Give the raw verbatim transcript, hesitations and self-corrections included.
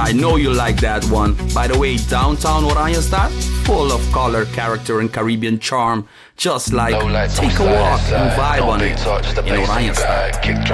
I know you like that one. By the way, downtown Oranjestad, full of color, character, and Caribbean charm. Just like no lights take a on walk side, and vibe no on big it touch, the in bass Oranjestad. kick drum.